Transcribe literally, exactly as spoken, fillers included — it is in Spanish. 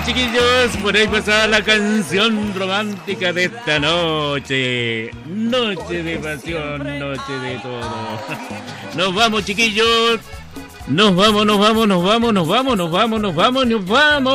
chiquillos, por ahí pasaba la canción romántica de esta noche. Noche de pasión, noche de todo. Nos vamos, chiquillos. Nos vamos, nos vamos, nos vamos, nos vamos, nos vamos, nos vamos, nos vamos.